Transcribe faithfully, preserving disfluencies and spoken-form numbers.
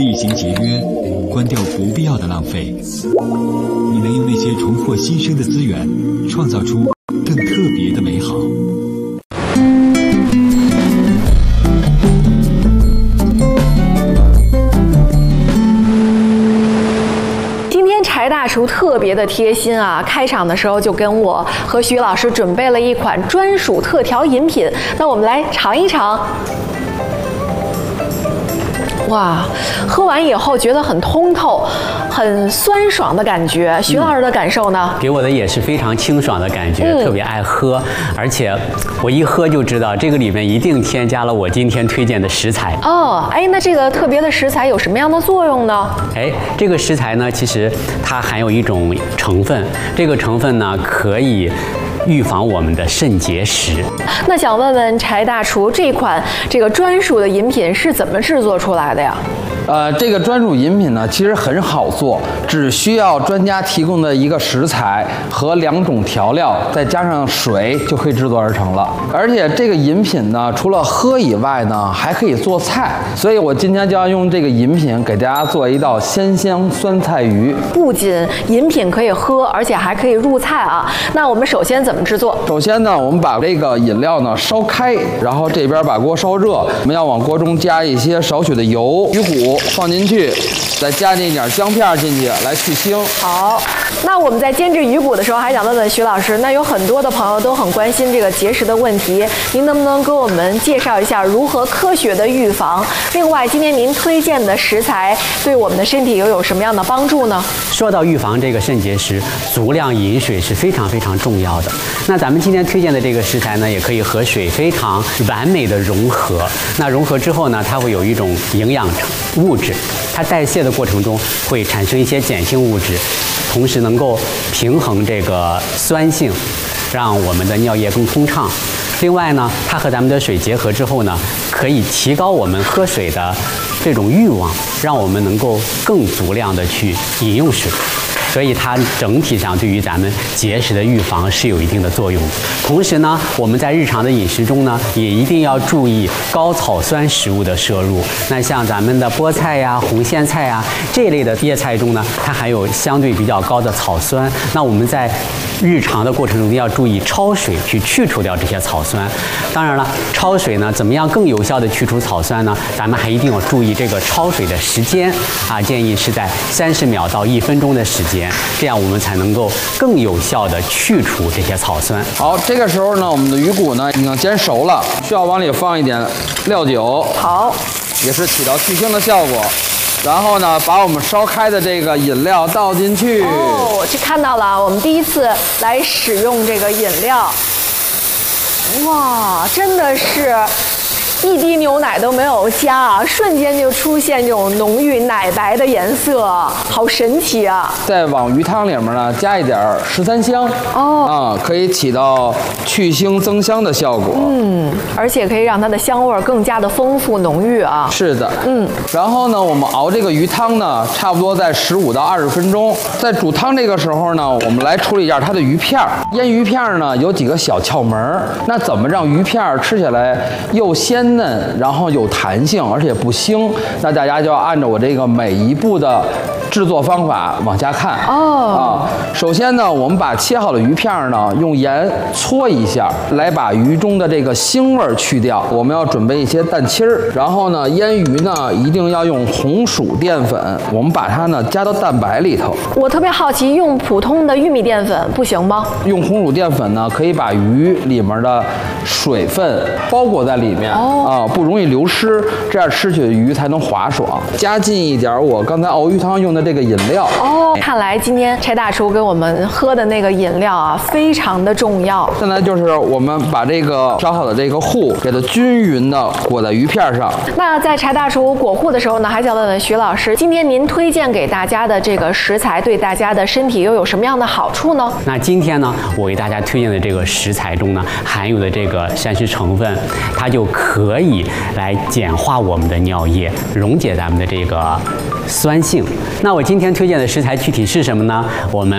厉行节约，关掉不必要的浪费。你能用那些重获新生的资源，创造出更特别的美好。 柴大厨特别的贴心啊！开场的时候就跟我和徐老师准备了一款专属特调饮品，那我们来尝一尝。哇，喝完以后觉得很通透，很酸爽的感觉。徐老师的感受呢？ 给我的也是非常清爽的感觉，嗯、特别爱喝，而且我一喝就知道这个里面一定添加了我今天推荐的食材。 哦，哎，那这个特别的食材有什么样的作用呢？ 哎，这个食材呢，其实它含有一种成分，这个成分呢可以预防我们的肾结石。 那想问问柴大厨，这款这个专属的饮品是怎么制作出来的呀？ 呃，这个专属饮品呢，其实很好做，只需要专家提供的一个食材和两种调料，再加上水就可以制作而成了。而且这个饮品呢，除了喝以外呢，还可以做菜。所以我今天就要用这个饮品给大家做一道鲜香酸菜鱼。不仅饮品可以喝，而且还可以入菜啊。那我们首先怎么制作？首先呢，我们把这个饮料呢烧开，然后这边把锅烧热，我们要往锅中加一些少许的油、鱼骨。放进去，再加进一点姜片进去，来去腥。好，那我们在煎制鱼骨的时候，还想问问徐老师，那有很多的朋友都很关心这个结石的问题，您能不能给我们介绍一下如何科学的预防？另外，今天您推荐的食材对我们的身体又有什么样的帮助呢？说到预防这个肾结石，足量饮水是非常非常重要的。那咱们今天推荐的这个食材呢，也可以和水非常完美的融合。那融合之后呢，它会有一种营养物质，它代谢的过程中会产生一些碱性物质，同时能够平衡这个酸性，让我们的尿液更通畅。另外呢，它和咱们的水结合之后呢，可以提高我们喝水的这种欲望，让我们能够更足量的去饮用水。所以它整体上对于咱们结石的预防是有一定的作用的。同时呢，我们在日常的饮食中呢，也一定要注意高草酸食物的摄入。那像咱们的菠菜呀、红苋菜呀这一类的叶菜中呢，它含有相对比较高的草酸。那我们在日常的过程中要注意焯水去去除掉这些草酸。当然了，焯水呢，怎么样更有效的去除草酸呢？咱们还一定要注意这个焯水的时间啊，建议是在三十秒到一分钟的时间。这样我们才能够更有效的去除这些草酸。好，这个时候呢，我们的鱼骨呢已经煎熟了，需要往里放一点料酒，好，也是起到去腥的效果。然后呢，把我们烧开的这个饮料倒进去。哦，我去看到了，我们第一次来使用这个饮料，哇，真的是一滴牛奶都没有加啊，瞬间就出现这种浓郁奶白的颜色，好神奇啊！再往鱼汤里面呢加一点十三香哦，啊，可以起到去腥增香的效果。嗯，而且可以让它的香味更加的丰富浓郁啊。是的，嗯。然后呢，我们熬这个鱼汤呢，差不多在十五到二十分钟。在煮汤这个时候呢，我们来处理一下它的鱼片儿。腌鱼片儿呢有几个小窍门儿，那怎么让鱼片儿吃起来又鲜嫩，然后有弹性，而且不腥？那大家就要按照我这个每一步的制作方法往下看哦。啊，首先呢，我们把切好的鱼片呢，用盐搓一下，来把鱼中的这个腥味去掉。我们要准备一些蛋清儿，然后呢，腌鱼呢一定要用红薯淀粉，我们把它呢加到蛋白里头。我特别好奇，用普通的玉米淀粉不行吗？用红薯淀粉呢，可以把鱼里面的水分包裹在里面哦，啊，不容易流失，这样吃起的鱼才能滑爽。加进一点我刚才熬鱼汤用的这个饮料哦，看来今天柴大厨给我们喝的那个饮料啊，非常的重要。现在就是我们把这个烧好的这个糊给它均匀的裹在鱼片上。那在柴大厨裹糊的时候呢，还想问问徐老师，今天您推荐给大家的这个食材对大家的身体又有什么样的好处呢？那今天呢，我给大家推荐的这个食材中呢，含有的这个膳食成分，它就可以来简化我们的尿液，溶解咱们的这个酸性。那我今天推荐的食材具体是什么呢？我们